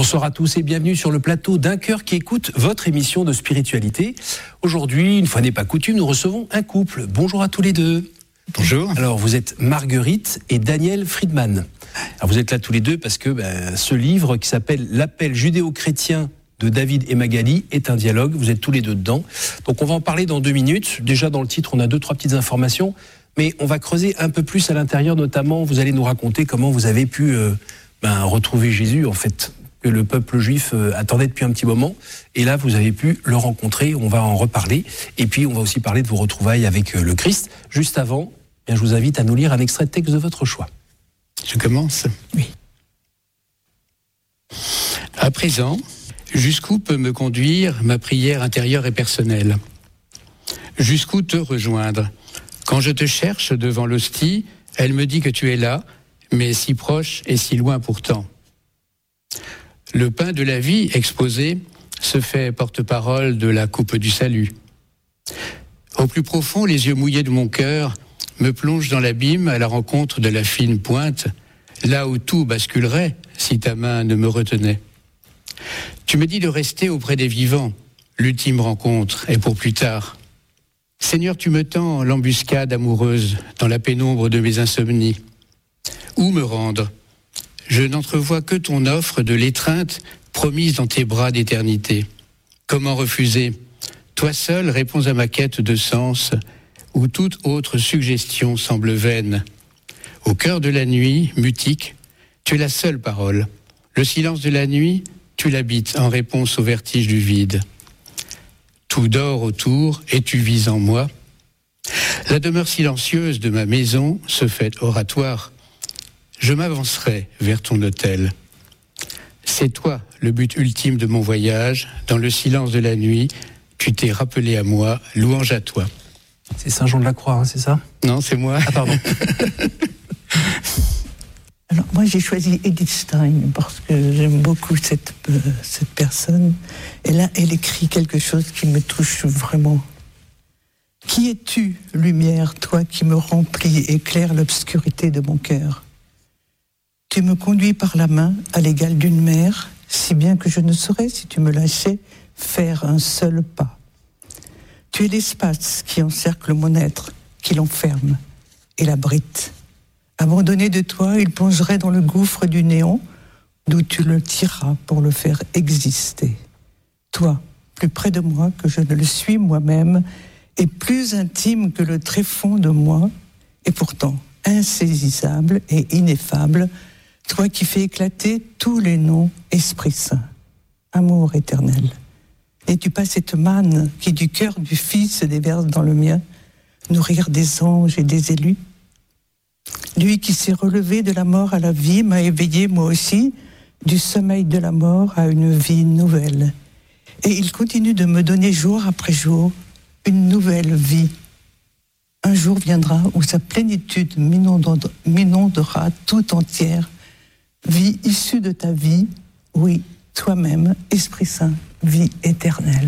Bonsoir à tous et bienvenue sur le plateau d'Un Cœur qui écoute votre émission de spiritualité. Aujourd'hui, une fois n'est pas coutume, nous recevons un couple. Bonjour à tous les deux. Bonjour. Alors, vous êtes Marguerite et Daniel Friedman. Alors, vous êtes là tous les deux parce que ce livre qui s'appelle L'appel judéo-chrétien de David et Magali est un dialogue. Vous êtes tous les deux dedans. Donc, on va en parler dans 2 minutes. Déjà, dans le titre, on a 2-3 petites informations. Mais on va creuser un peu plus à l'intérieur. Notamment, vous allez nous raconter comment vous avez pu retrouver Jésus, en fait, que le peuple juif attendait depuis un petit moment. Et là, vous avez pu le rencontrer. On va en reparler. Et puis, on va aussi parler de vos retrouvailles avec le Christ. Juste avant, je vous invite à nous lire un extrait de texte de votre choix. Je commence ? Oui. À présent, jusqu'où peut me conduire ma prière intérieure et personnelle ? Jusqu'où te rejoindre ? Quand je te cherche devant l'hostie, elle me dit que tu es là, mais si proche et si loin pourtant. Le pain de la vie exposé se fait porte-parole de la coupe du salut. Au plus profond, les yeux mouillés de mon cœur me plongent dans l'abîme à la rencontre de la fine pointe, là où tout basculerait si ta main ne me retenait. Tu me dis de rester auprès des vivants, l'ultime rencontre est pour plus tard. Seigneur, tu me tends l'embuscade amoureuse dans la pénombre de mes insomnies. Où me rendre ? Je n'entrevois que ton offre de l'étreinte promise dans tes bras d'éternité. Comment refuser ? Toi seul réponds à ma quête de sens, où toute autre suggestion semble vaine. Au cœur de la nuit, mutique, tu es la seule parole. Le silence de la nuit, tu l'habites en réponse au vertige du vide. Tout dort autour et tu vis en moi. La demeure silencieuse de ma maison se fait oratoire. Je m'avancerai vers ton autel. C'est toi le but ultime de mon voyage. Dans le silence de la nuit, tu t'es rappelé à moi, louange à toi. C'est Saint Jean de la Croix, c'est ça ? Non, c'est moi. Ah, pardon. Alors, moi, j'ai choisi Edith Stein parce que j'aime beaucoup cette personne. Et là, elle écrit quelque chose qui me touche vraiment. Qui es-tu, lumière, toi qui me remplis et éclaire l'obscurité de mon cœur ? Tu me conduis par la main à l'égal d'une mère, si bien que je ne saurais, si tu me lâchais, faire un seul pas. Tu es l'espace qui encercle mon être, qui l'enferme et l'abrite. Abandonné de toi, il plongerait dans le gouffre du néant, d'où tu le tireras pour le faire exister. Toi, plus près de moi que je ne le suis moi-même, et plus intime que le tréfonds de moi, et pourtant insaisissable et ineffable, toi qui fais éclater tous les noms, Esprit Saint, amour éternel. N'es-tu pas cette manne qui du cœur du Fils se déverse dans le mien, nourrir des anges et des élus ? Lui qui s'est relevé de la mort à la vie m'a éveillé moi aussi, du sommeil de la mort à une vie nouvelle. Et il continue de me donner jour après jour une nouvelle vie. Un jour viendra où sa plénitude m'inondera tout entière. Vie issue de ta vie, oui, toi-même, Esprit Saint, vie éternelle.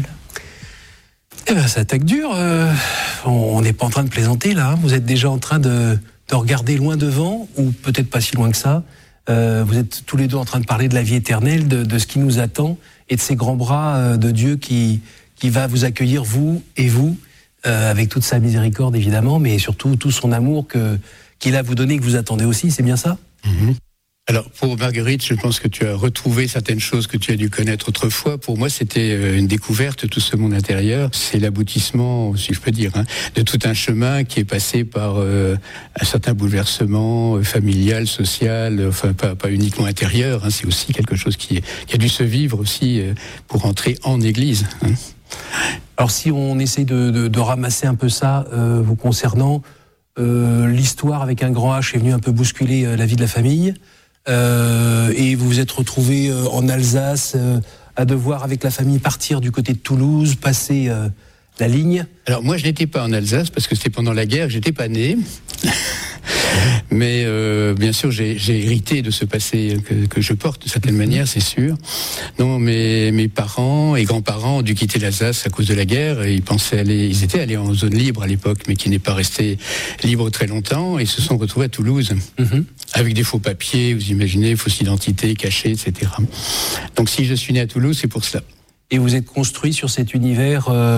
Eh bien, ça attaque dur. On n'est pas en train de plaisanter, là. Vous êtes déjà en train de regarder loin devant, ou peut-être pas si loin que ça. Vous êtes tous les deux en train de parler de la vie éternelle, de ce qui nous attend, et de ces grands bras de Dieu qui va vous accueillir, vous et vous, avec toute sa miséricorde, évidemment, mais surtout tout son amour qu'il a vous donné, que vous attendez aussi, c'est bien ça ? Alors, pour Marguerite, je pense que tu as retrouvé certaines choses que tu as dû connaître autrefois. Pour moi, c'était une découverte, tout ce monde intérieur. C'est l'aboutissement, si je peux dire, de tout un chemin qui est passé par un certain bouleversement familial, social, enfin pas uniquement intérieur. C'est aussi quelque chose qui a dû se vivre aussi pour entrer en Église. Alors, si on essaye de ramasser un peu ça vous concernant, l'histoire avec un grand H est venue un peu bousculer la vie de la famille. Et vous vous êtes retrouvé en Alsace à devoir avec la famille partir du côté de Toulouse, passer la ligne. Alors moi je n'étais pas en Alsace parce que c'était pendant la guerre, j'étais pas né. Mais bien sûr, j'ai hérité de ce passé que je porte de certaine manière, c'est sûr. Non, mes parents et grands-parents ont dû quitter l'Alsace à cause de la guerre. Ils étaient allés en zone libre à l'époque, mais qui n'est pas resté libre très longtemps, et se sont retrouvés à Toulouse avec des faux papiers, vous imaginez, fausses identités cachées, etc. Donc si je suis né à Toulouse, c'est pour cela. Et vous êtes construit sur cet univers